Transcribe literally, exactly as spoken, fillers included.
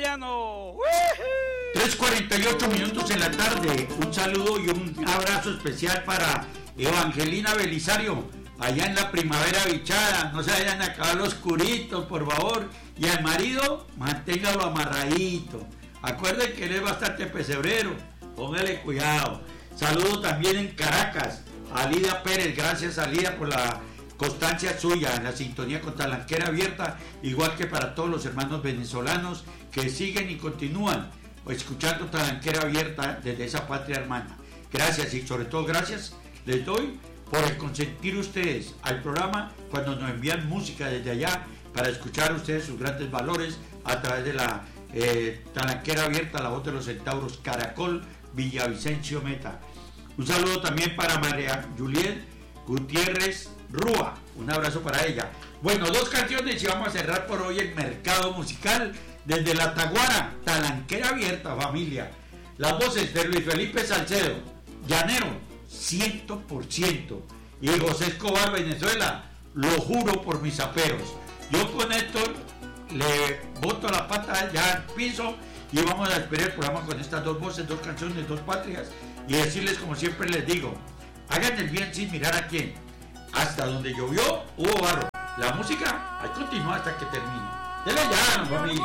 Llano. tres cuarenta y ocho minutos en la tarde. Un saludo y un abrazo especial para Evangelina Belisario, allá en la Primavera Bichada. No se vayan a acabar los curitos, por favor. Y al marido, manténgalo amarradito. Acuerden que él es bastante pesebrero. Póngale cuidado. Saludo también en Caracas a Lida Pérez. Gracias a Lida por la constancia suya en la sintonía con Talanquera Abierta, igual que para todos los hermanos venezolanos que siguen y continúan escuchando Talanquera Abierta desde esa patria hermana. Gracias, y sobre todo gracias les doy por el consentir ustedes al programa cuando nos envían música desde allá para escuchar ustedes sus grandes valores a través de la eh, Talanquera Abierta, la voz de los centauros, Caracol, Villavicencio Meta. Un saludo también para María Juliet Gutiérrez Rúa, un abrazo para ella. Bueno, dos canciones y vamos a cerrar por hoy el mercado musical desde la Taguara, Talanquera Abierta, familia. Las voces de Luis Felipe Salcedo, Llanero, cien por ciento, y José Escobar, Venezuela, lo juro por mis aperos. Yo con Héctor le boto la pata ya al piso y vamos a despedir el programa con estas dos voces, dos canciones, dos patrias, y decirles, como siempre les digo, hagan el bien sin mirar a quién. Hasta donde llovió hubo barro. La música ahí continúa hasta que termine. Dele ya, familia.